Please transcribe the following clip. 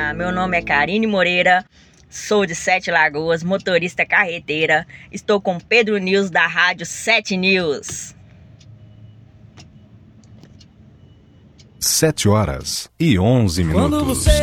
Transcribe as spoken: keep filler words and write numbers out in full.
Olá, meu nome é Karine Moreira, sou de Sete Lagoas, motorista carreteira. Estou com Pedro News da Rádio Sete News. Sete horas e onze minutos.